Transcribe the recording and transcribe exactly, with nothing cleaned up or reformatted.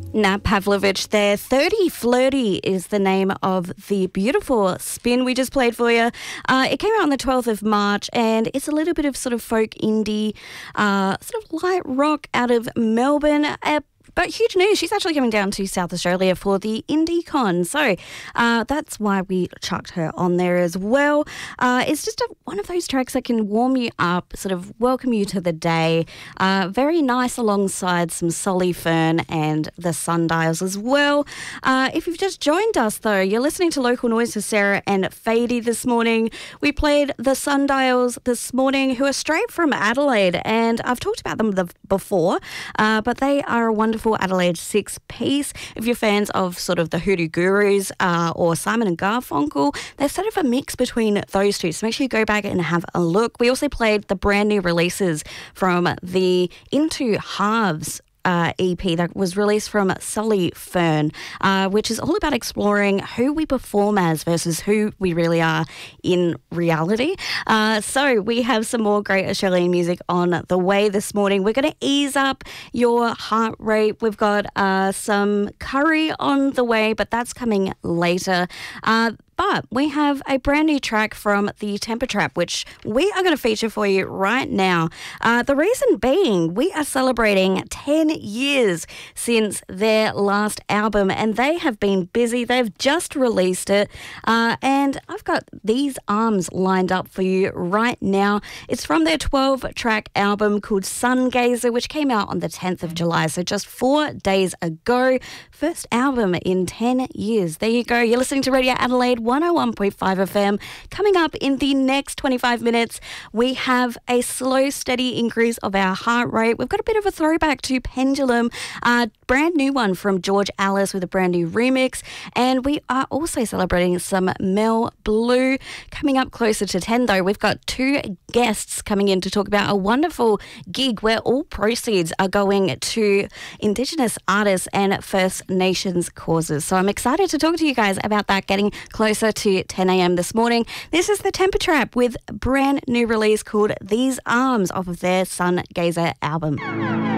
Nat Pavlovich there. thirty Flirty is the name of the beautiful spin we just played for you. Uh, it came out on the twelfth of March and it's a little bit of sort of folk indie, uh, sort of light rock out of Melbourne. Uh, But huge news, she's actually coming down to South Australia for the IndieCon. So uh, that's why we chucked her on there as well. Uh, it's just a, one of those tracks that can warm you up, sort of welcome you to the day. Uh, very nice alongside some Solly Fern and the Sundials as well. Uh, if you've just joined us, though, you're listening to Local Noise with Sarah and Fady this morning. We played the Sundials this morning, who are straight from Adelaide, and I've talked about them the, before, uh, but they are a wonderful Adelaide six-piece. If you're fans of sort of the Hoodoo Gurus uh, or Simon and Garfunkel, they're sort of a mix between those two. So make sure you go back and have a look. We also played the brand new releases from the Into Halves Uh, E P that was released from Solly Fern, uh, which is all about exploring who we perform as versus who we really are in reality. Uh, so we have some more great Australian music on the way this morning. We're going to ease up your heart rate. We've got uh, some curry on the way, but that's coming later. Uh, But we have a brand new track from the Temper Trap, which we are going to feature for you right now. Uh, the reason being, we are celebrating ten years since their last album, and they have been busy. They've just released it, uh, and I've got these arms lined up for you right now. It's from their twelve-track album called Sungazer, which came out on the tenth of July, so just four days ago. First album in ten years. There you go. You're listening to Radio Adelaide one oh one point five F M. Coming up in the next twenty-five minutes, we have a slow, steady increase of our heart rate. We've got a bit of a throwback to Pendulum, a brand new one from George Alice with a brand new remix. And we are also celebrating some Mel Blue. Coming up closer to ten, though, we've got two guests coming in to talk about a wonderful gig where all proceeds are going to Indigenous artists and First Nations causes. So I'm excited to talk to you guys about that, getting closer to ten a.m. this morning. This is the Temper Trap with brand new release called These Arms off of their Sungazer album.